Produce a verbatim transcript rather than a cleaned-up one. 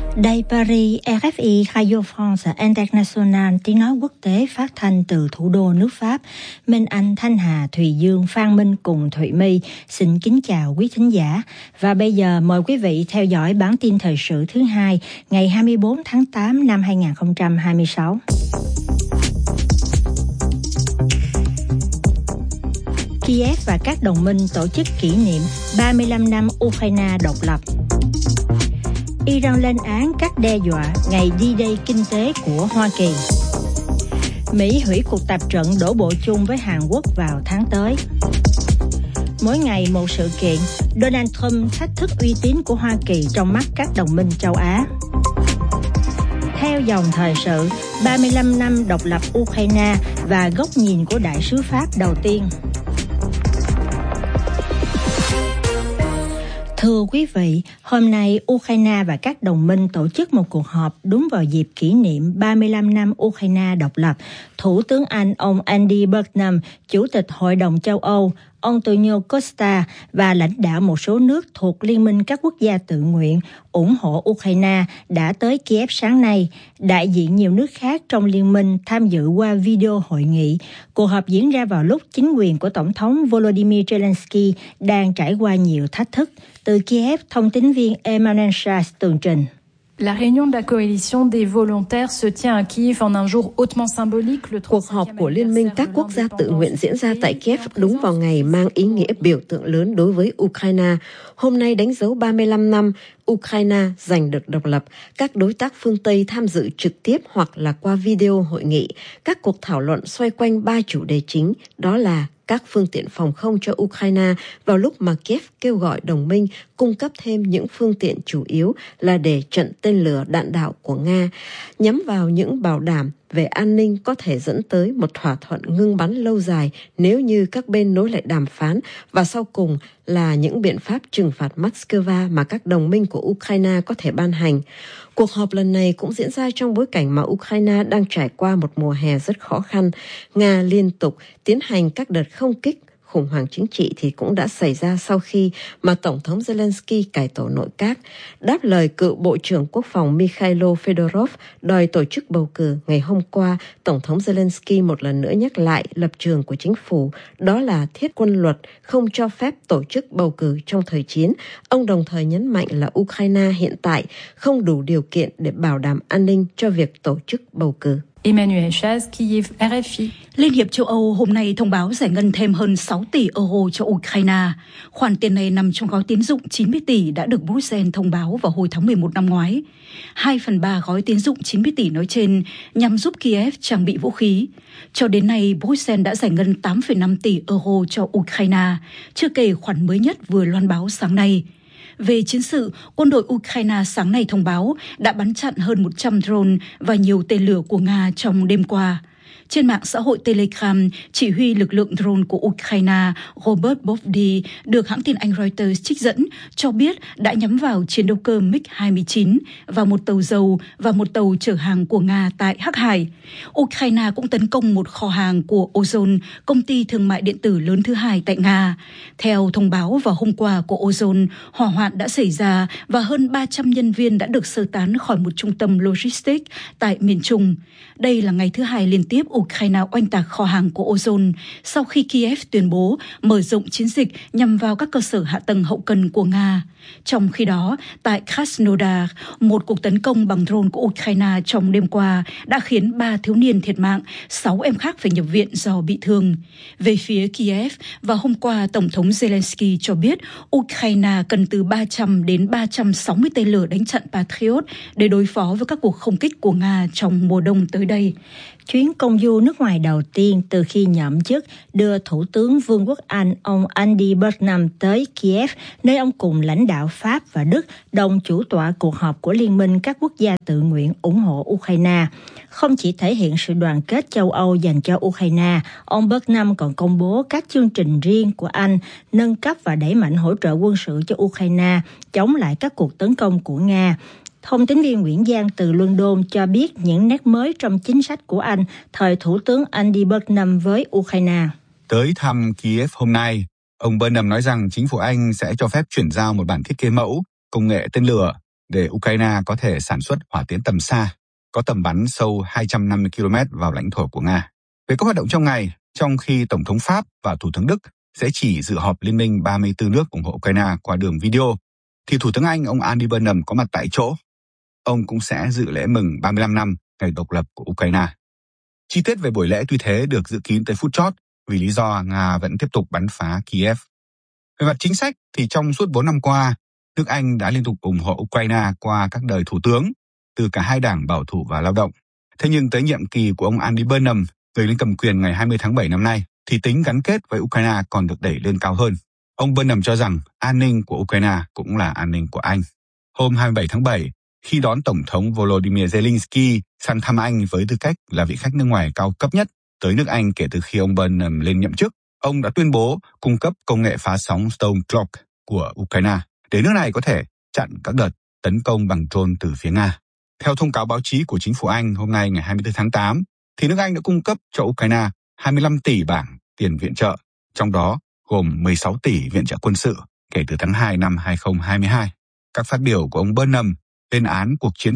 Đây Paris, rờ ép i Radio France International, tiếng nói quốc tế phát thanh từ thủ đô nước Pháp. Minh Anh, Thanh Hà, Thùy Dương, Phan Minh cùng Thụy My xin kính chào quý thính giả. Và bây giờ mời quý vị theo dõi bản tin thời sự thứ hai ngày hai mươi bốn tháng tám năm hai nghìn không trăm hai mươi sáu. Kiev và các đồng minh tổ chức kỷ niệm ba mươi lăm năm Ukraine độc lập. Iran lên án các đe dọa ngày D-Day kinh tế của Hoa Kỳ. Mỹ hủy cuộc tập trận đổ bộ chung với Hàn Quốc vào tháng tới. Mỗi ngày một sự kiện, Donald Trump thách thức uy tín của Hoa Kỳ trong mắt các đồng minh châu Á. Theo dòng thời sự, ba mươi lăm năm độc lập Ukraine và góc nhìn của đại sứ Pháp đầu tiên. Thưa quý vị, hôm nay Ukraine và các đồng minh tổ chức một cuộc họp đúng vào dịp kỷ niệm ba mươi lăm năm Ukraine độc lập. Thủ tướng Anh ông Andy Burnham, Chủ tịch Hội đồng châu Âu Antonio Costa và lãnh đạo một số nước thuộc Liên minh các quốc gia tự nguyện ủng hộ Ukraine đã tới Kiev sáng nay. Đại diện nhiều nước khác trong liên minh tham dự qua video hội nghị. Cuộc họp diễn ra vào lúc chính quyền của Tổng thống Volodymyr Zelensky đang trải qua nhiều thách thức. Từ Kiev, thông tín viên Emmanuel Charles tường trình. La réunion de la coalition des volontaires se tient à Kiev en un jour hautement symbolique. Le Cuộc họp của Liên minh các quốc gia tự nguyện diễn ra tại Kiev đúng vào ngày mang ý nghĩa biểu tượng lớn đối với Ukraine. Hôm nay đánh dấu ba mươi lăm năm Ukraine giành được độc lập. Các đối tác phương Tây tham dự trực tiếp hoặc là qua video hội nghị. Các cuộc thảo luận xoay quanh ba chủ đề chính, đó là các phương tiện phòng không cho Ukraine vào lúc mà Kiev kêu gọi đồng minh cung cấp thêm những phương tiện chủ yếu là để trận tên lửa đạn đạo của Nga, nhắm vào những bảo đảm về an ninh có thể dẫn tới một thỏa thuận ngưng bắn lâu dài nếu như các bên nối lại đàm phán, và sau cùng là những biện pháp trừng phạt Moscow mà các đồng minh của Ukraine có thể ban hành. Cuộc họp lần này cũng diễn ra trong bối cảnh mà Ukraine đang trải qua một mùa hè rất khó khăn. Nga liên tục tiến hành các đợt không kích. Khủng hoảng chính trị thì cũng đã xảy ra sau khi mà Tổng thống Zelensky cải tổ nội các. Đáp lời cựu Bộ trưởng Quốc phòng Mikhailo Fedorov đòi tổ chức bầu cử, ngày hôm qua, Tổng thống Zelensky một lần nữa nhắc lại lập trường của chính phủ, đó là thiết quân luật không cho phép tổ chức bầu cử trong thời chiến. Ông đồng thời nhấn mạnh là Ukraine hiện tại không đủ điều kiện để bảo đảm an ninh cho việc tổ chức bầu cử. Emmanuel Charles, Kiev, rờ ép i. Liên hiệp châu Âu hôm nay thông báo giải ngân thêm hơn sáu tỷ euro cho Ukraine. Khoản tiền này nằm trong gói tín dụng chín mươi tỷ đã được Bruxelles thông báo vào hồi tháng mười một năm ngoái. Hai phần ba gói tín dụng chín mươi tỷ nói trên nhằm giúp Kiev trang bị vũ khí. Cho đến nay, Bruxelles đã giải ngân tám phẩy năm tỷ euro cho Ukraine, chưa kể khoản mới nhất vừa loan báo sáng nay. Về chiến sự, quân đội Ukraine sáng nay thông báo đã bắn chặn hơn một trăm drone và nhiều tên lửa của Nga trong đêm qua. Trên mạng xã hội Telegram, chỉ huy lực lượng drone của Ukraine Robert Bovdi được hãng tin Anh Reuters trích dẫn cho biết đã nhắm vào chiến đấu cơ mig hai mươi chín và một tàu dầu và một tàu chở hàng của Nga tại Hắc Hải. Ukraine cũng tấn công một kho hàng của Ozon, công ty thương mại điện tử lớn thứ hai tại Nga. Theo thông báo vào hôm qua của Ozon, hỏa hoạn đã xảy ra và hơn ba trăm nhân viên đã được sơ tán khỏi một trung tâm logistics tại miền Trung. Đây là ngày thứ hai liên tiếp Ukraine oanh tạc kho hàng của Ozon sau khi Kiev tuyên bố mở rộng chiến dịch nhằm vào các cơ sở hạ tầng hậu cần của Nga. Trong khi đó, tại Krasnodar, một cuộc tấn công bằng drone của Ukraine trong đêm qua đã khiến ba thiếu niên thiệt mạng, sáu em khác phải nhập viện do bị thương. Về phía Kiev, vào hôm qua, Tổng thống Zelensky cho biết Ukraine cần từ ba trăm đến ba trăm sáu mươi tên lửa đánh chặn Patriot để đối phó với các cuộc không kích của Nga trong mùa đông tới đây. Chuyến công du nước ngoài đầu tiên từ khi nhậm chức đưa Thủ tướng Vương quốc Anh ông Andy Burnham tới Kiev, nơi ông cùng lãnh đạo Pháp và Đức đồng chủ tọa cuộc họp của Liên minh các quốc gia tự nguyện ủng hộ Ukraine. Không chỉ thể hiện sự đoàn kết châu Âu dành cho Ukraine, ông Burnham còn công bố các chương trình riêng của Anh nâng cấp và đẩy mạnh hỗ trợ quân sự cho Ukraine, chống lại các cuộc tấn công của Nga. Thông tín viên Nguyễn Giang từ London cho biết những nét mới trong chính sách của Anh thời Thủ tướng Andy Burnham với Ukraine. Tới thăm Kiev hôm nay, ông Burnham nói rằng chính phủ Anh sẽ cho phép chuyển giao một bản thiết kế mẫu, công nghệ tên lửa để Ukraine có thể sản xuất hỏa tiễn tầm xa, có tầm bắn sâu hai trăm năm mươi ki lô mét vào lãnh thổ của Nga. Về các hoạt động trong ngày, trong khi Tổng thống Pháp và Thủ tướng Đức sẽ chỉ dự họp Liên minh ba mươi tư nước ủng hộ Ukraine qua đường video, thì Thủ tướng Anh ông Andy Burnham có mặt tại chỗ. Ông cũng sẽ dự lễ mừng ba mươi lăm năm ngày độc lập của Ukraine. Chi tiết về buổi lễ tuy thế được dự kín tới phút chót vì lý do Nga vẫn tiếp tục bắn phá Kiev. Về mặt chính sách thì trong suốt bốn năm qua, nước Anh đã liên tục ủng hộ Ukraine qua các đời thủ tướng từ cả hai đảng bảo thủ và lao động. Thế nhưng tới nhiệm kỳ của ông Andy Burnham, người lên cầm quyền ngày hai mươi tháng bảy năm nay, thì tính gắn kết với Ukraine còn được đẩy lên cao hơn. Ông Burnham cho rằng an ninh của Ukraine cũng là an ninh của Anh. Hôm hai mươi bảy tháng bảy, khi đón Tổng thống Volodymyr Zelensky sang thăm Anh với tư cách là vị khách nước ngoài cao cấp nhất tới nước Anh kể từ khi ông Burnham lên nhậm chức, ông đã tuyên bố cung cấp công nghệ phá sóng Stormcloak của Ukraine để nước này có thể chặn các đợt tấn công bằng drone từ phía Nga. Theo thông cáo báo chí của chính phủ Anh hôm nay ngày hai mươi tư tháng tám, thì nước Anh đã cung cấp cho Ukraine hai mươi lăm tỷ bảng tiền viện trợ, trong đó gồm mười sáu tỷ viện trợ quân sự kể từ tháng hai năm hai không hai hai. Các phát biểu của ông Burnham lên án cuộc chiến